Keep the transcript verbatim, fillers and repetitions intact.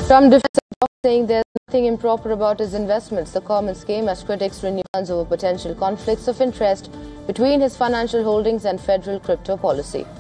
Trump defends Dobbs, saying there's nothing improper about his investments. The comments came as critics renew concerns over potential conflicts of interest between his financial holdings and federal crypto policy.